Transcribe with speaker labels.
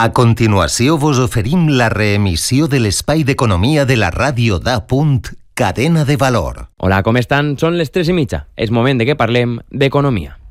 Speaker 1: A continuació vos oferim la reemissió de l'espai d'economia de la ràdio d'A. Cadena de Valor.
Speaker 2: Hola, com estan? Són les 3:30. És moment de que parlem d'economia.